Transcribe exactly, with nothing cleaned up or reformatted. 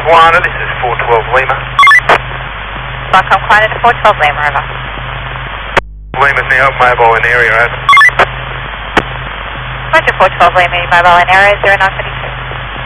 Quanta, this is four twelve Lima. Welcome Quanta to four twelve Lima, over. Lima's now mobile in area, over. Roger, four twelve Lima, mobile in area, zero nine three.